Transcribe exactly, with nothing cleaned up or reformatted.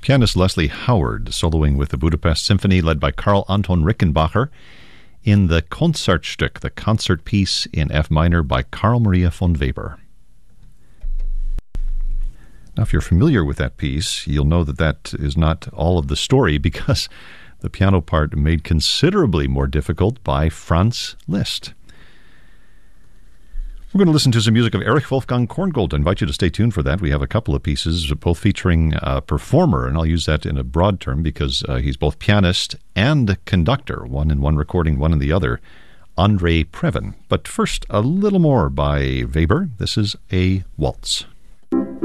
Pianist Leslie Howard soloing with the Budapest Symphony led by Karl Anton Rickenbacher in the Concertstück, the concert piece in F minor by Carl Maria von Weber. Now, if you're familiar with that piece, you'll know that that is not all of the story, because the piano part made considerably more difficult by Franz Liszt. We're going to listen to some music of Erich Wolfgang Korngold. I invite you to stay tuned for that. We have a couple of pieces, both featuring a performer, and I'll use that in a broad term because uh, he's both pianist and conductor, one in one recording, one in the other, Andrei Previn. But first, a little more by Weber. This is a waltz.